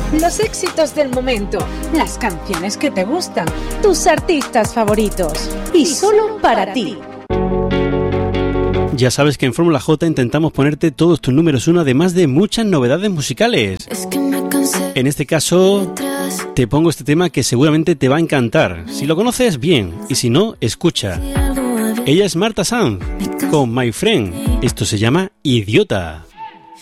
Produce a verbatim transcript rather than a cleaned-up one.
los éxitos del momento, las canciones que te gustan, tus artistas favoritos y solo para ti. Ya sabes que en Fórmula J intentamos ponerte todos tus números uno, además de muchas novedades musicales. En este caso, te pongo este tema que seguramente te va a encantar. Si lo conoces, bien, y si no, escucha. Ella es Marta Sanz, con My Friend. Esto se llama Idiota.